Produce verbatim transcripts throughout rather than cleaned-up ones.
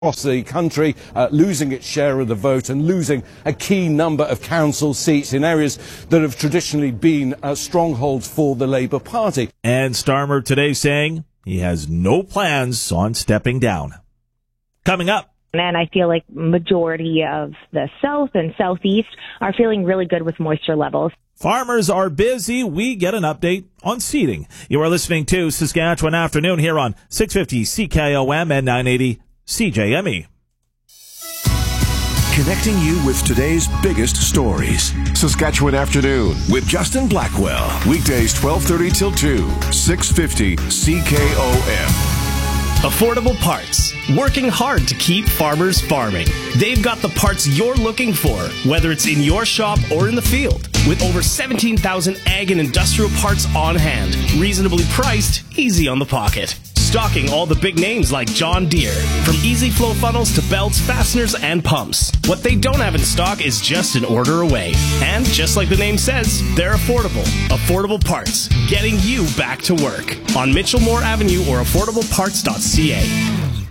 across the country, uh, losing its share of the vote and losing a key number of council seats in areas that have traditionally been uh, strongholds for the Labour Party. And Starmer today saying he has no plans on stepping down. Coming up. And I feel like majority of the south and southeast are feeling really good with moisture levels. Farmers are busy. We get an update on seeding. You are listening to Saskatchewan Afternoon here on six fifty C K O M and nine eighty C J M E. Connecting you with today's biggest stories. Saskatchewan Afternoon with Justin Blackwell. Weekdays twelve thirty till two, six fifty C K O M. Affordable Parts, working hard to keep farmers farming. They've got the parts you're looking for, whether it's in your shop or in the field. With over seventeen thousand ag and industrial parts on hand, reasonably priced, easy on the pocket. Stocking all the big names like John Deere, from easy flow funnels to belts, fasteners, and pumps. What they don't have in stock is just an order away. And just like the name says, they're affordable. Affordable Parts, getting you back to work. On Mitchell Moore Avenue or affordable parts dot c a.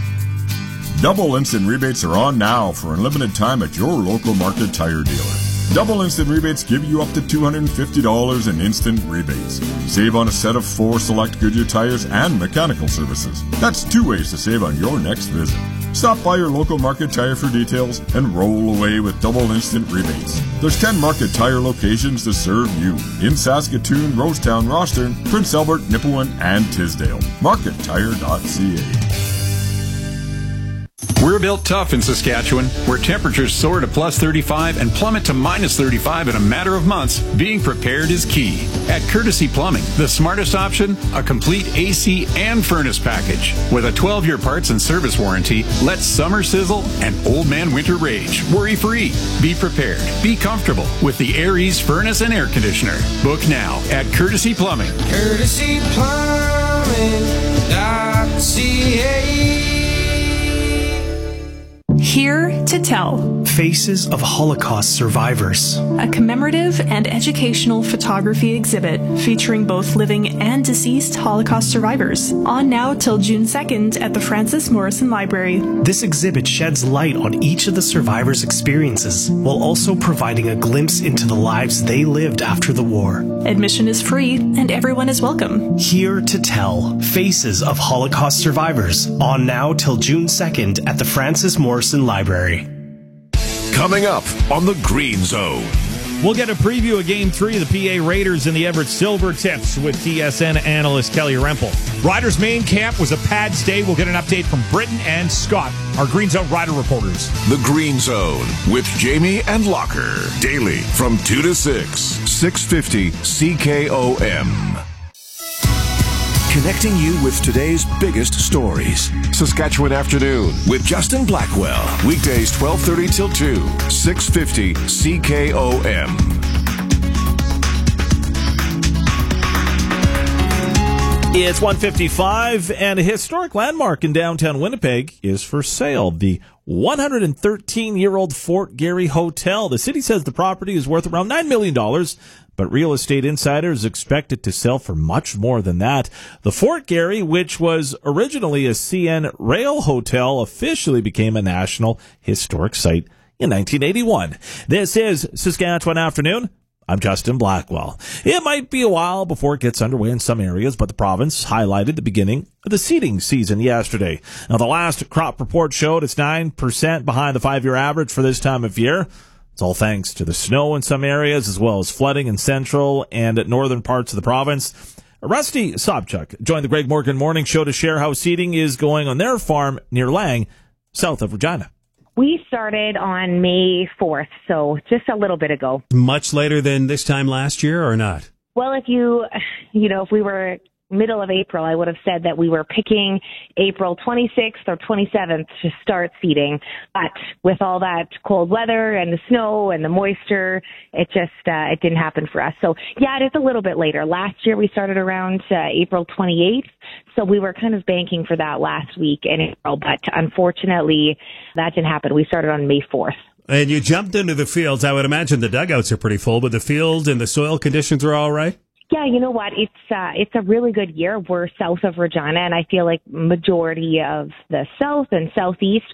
Double instant rebates are on now for a limited time at your local Market Tire dealer. Double instant rebates give you up to two hundred fifty dollars in instant rebates. Save on a set of four select Goodyear tires and mechanical services. That's two ways to save on your next visit. Stop by your local Market Tire for details and roll away with double instant rebates. There's ten Market Tire locations to serve you in Saskatoon, Rosetown, Rosthern, Prince Albert, Nipawin, and Tisdale. market tire dot c a. We're built tough in Saskatchewan, where temperatures soar to plus thirty-five and plummet to minus thirty-five in a matter of months. Being prepared is key. At Courtesy Plumbing, the smartest option, a complete A C and furnace package. With a twelve-year parts and service warranty, let summer sizzle and old man winter rage. Worry-free. Be prepared. Be comfortable with the Air Ease furnace and air conditioner. Book now at Courtesy Plumbing. Courtesy Plumbing dot c a. Here to Tell. Faces of Holocaust Survivors. A commemorative and educational photography exhibit featuring both living and deceased Holocaust survivors. On now till June second at the Francis Morrison Library. This exhibit sheds light on each of the survivors' experiences, while also providing a glimpse into the lives they lived after the war. Admission is free and everyone is welcome. Here to Tell. Faces of Holocaust Survivors. On now till June second at the Francis Morrison Library. Coming up on the Green Zone. We'll get a preview of Game three of the P A Raiders and the Everett Silver Tips with T S N analyst Kelly Rempel. Riders' main camp was a pads day. We'll get an update from Britton and Scott, our Green Zone Rider reporters. The Green Zone with Jamie and Locker. Daily from two to six. six fifty C K O M. Connecting you with today's biggest stories. Saskatchewan Afternoon with Justin Blackwell. Weekdays twelve thirty till two, six fifty C K O M. It's one fifty-five, and a historic landmark in downtown Winnipeg is for sale. The one hundred thirteen-year-old Fort Garry Hotel. The city says the property is worth around nine million dollars, but real estate insiders expect it to sell for much more than that. The Fort Garry, which was originally a C N Rail hotel, officially became a National Historic Site in nineteen eighty-one. This is Saskatchewan Afternoon. I'm Justin Blackwell. It might be a while before it gets underway in some areas, but the province highlighted the beginning of the seeding season yesterday. Now, the last crop report showed it's nine percent behind the five-year average for this time of year. It's all thanks to the snow in some areas, as well as flooding in central and northern parts of the province. Rusty Sobchuk joined the Greg Morgan Morning Show to share how seeding is going on their farm near Lang, south of Regina. We started on May fourth, so just a little bit ago. Much later than this time last year, or not? Well, if you, you know, if we were middle of April, I would have said that we were picking April twenty-sixth or twenty-seventh to start seeding. But with all that cold weather and the snow and the moisture, it just, uh, it didn't happen for us. So yeah, it is a little bit later. Last year we started around uh, April twenty-eighth. So we were kind of banking for that last week in April, but unfortunately that didn't happen. We started on May fourth. And you jumped into the fields. I would imagine the dugouts are pretty full, but the field and the soil conditions are all right? Yeah, you know what? It's uh, it's a really good year. We're south of Regina, and I feel like majority of the south and southeast